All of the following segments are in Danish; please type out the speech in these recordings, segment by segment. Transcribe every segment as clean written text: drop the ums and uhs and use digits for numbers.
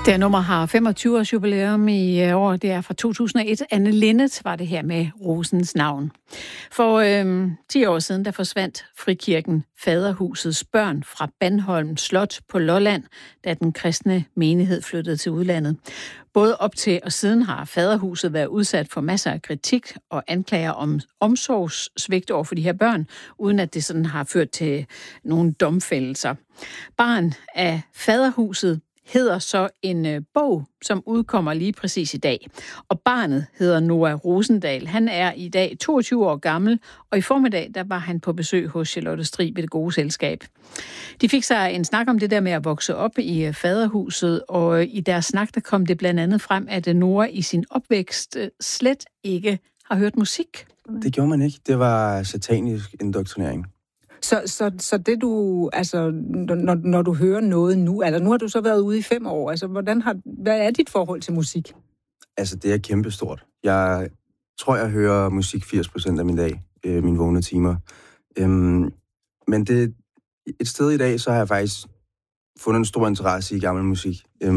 Det nummer har 25-års jubilæum i år. Det er fra 2001. Anne Linnet var det her med Rosens navn. For 10 år siden, der forsvandt frikirken Faderhusets børn fra Bandholm Slot på Lolland, da den kristne menighed flyttede til udlandet. Både op til og siden har Faderhuset været udsat for masser af kritik og anklager om omsorgssvigt over for de her børn, uden at det sådan har ført til nogle domfældelser. Barn af Faderhuset hedder så en bog, som udkommer lige præcis i dag. Og barnet hedder Noah Rosendahl. Han er i dag 22 år gammel, og i formiddag der var han på besøg hos Charlotte Strib i Det Gode Selskab. De fik sig en snak om det der med at vokse op i Faderhuset, og i deres snak der kom det blandt andet frem, at Noah i sin opvækst slet ikke har hørt musik. Det gjorde man ikke. Det var satanisk indoktrinering. Så det du, altså, når du hører noget nu, altså nu har du så været ude i 5 år, altså hvad er dit forhold til musik? Altså det er kæmpestort. Jeg tror, jeg hører musik 80% af min dag, mine vågne timer. Men det et sted i dag, så har jeg faktisk fundet en stor interesse i gammel musik.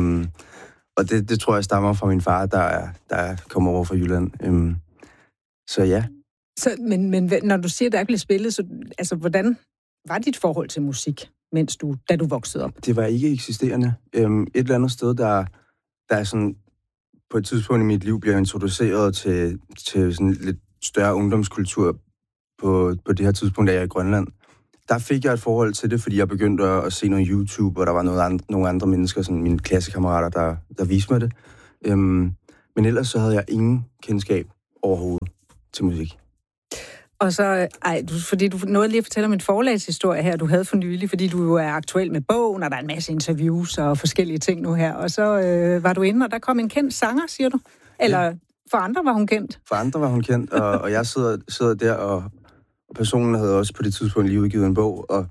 Og det tror jeg stammer fra min far, der kom over fra Jylland. Så ja. Men når du siger, at der ikke blev spillet, så altså, hvordan var dit forhold til musik, da du voksede op? Det var ikke eksisterende. Et eller andet sted, der er sådan, på et tidspunkt i mit liv bliver introduceret til sådan lidt større ungdomskultur på det her tidspunkt, da jeg er i Grønland. Der fik jeg et forhold til det, fordi jeg begyndte at se noget YouTube, og der var nogle andre mennesker, sådan mine klassekammerater, der viste mig det. Men ellers så havde jeg ingen kendskab overhovedet til musik. Og så, fordi du nåede lige at fortælle om en forlagshistorie her, du havde for nylig, fordi du jo er aktuel med bogen, og der er en masse interviews og forskellige ting nu her. Og så var du inde, og der kom en kendt sanger, siger du? Eller ja. For andre var hun kendt? For andre var hun kendt, og jeg sidder der, og personen havde også på det tidspunkt lige udgivet en bog, og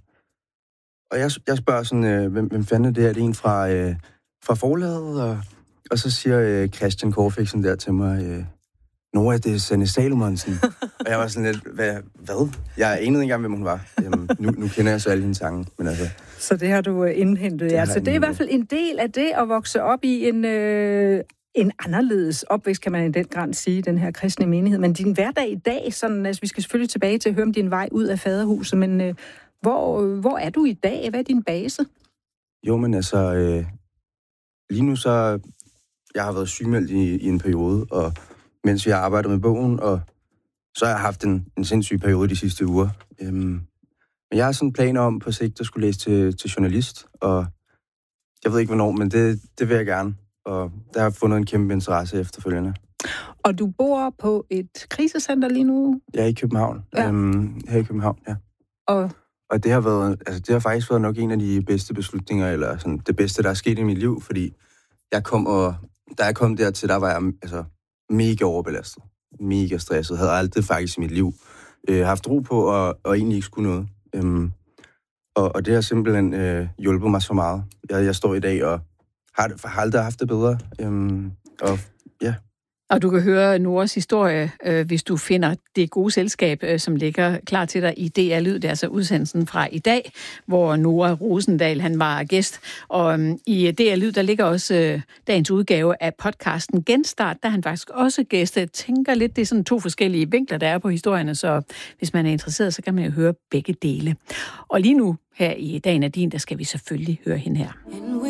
jeg spørger sådan, hvem fanden er det? Er det en fra forlaget? Og så siger Christian Korfiksen der til mig, Noah, det er Sanne Salomonsen. Og jeg var sådan lidt, hvad? Jeg anede ikke engang, hvem hun var. Nu kender jeg så alle hendes sange, men altså... Så det har du indhentet, ja. Så det er i hvert fald en del af det at vokse op i en anderledes opvækst, kan man i den grad sige, den her kristne menighed. Men din hverdag i dag, sådan, altså vi skal selvfølgelig tilbage til at høre om din vej ud af Faderhuset, men hvor er du i dag? Hvad er din base? Jo, men altså... lige nu så... Jeg har været sygemeldt i en periode, og mens jeg har arbejdet med bogen, og så har jeg haft en sindssyg periode de sidste uger. Men jeg har sådan planer om på sigt at skulle læse til journalist, og jeg ved ikke hvornår, men det vil jeg gerne. Og der har jeg fundet en kæmpe interesse efterfølgende. Og du bor på et krisecenter lige nu? Jeg er i København. Ja. Her i København, ja. Og det har faktisk været nok en af de bedste beslutninger, eller sådan det bedste, der er sket i mit liv, fordi da jeg kom dertil, der var jeg altså mega overbelastet, mega stresset, havde aldrig faktisk i mit liv haft ro på, og egentlig ikke skulle noget. Og det har simpelthen hjulpet mig så meget. Jeg står i dag og har aldrig haft det bedre. Og ja. Og du kan høre Noahs historie, hvis du finder Det Gode Selskab, som ligger klar til dig i DR Lyd. Det er altså udsendelsen fra i dag, hvor Noah Rosendahl han var gæst. Og i DR Lyd, der ligger også dagens udgave af podcasten Genstart, der han faktisk også gæst. Jeg tænker lidt, det er sådan 2 forskellige vinkler, der er på historierne, så hvis man er interesseret, så kan man jo høre begge dele. Og lige nu, her i Dagen er din, der skal vi selvfølgelig høre hende her.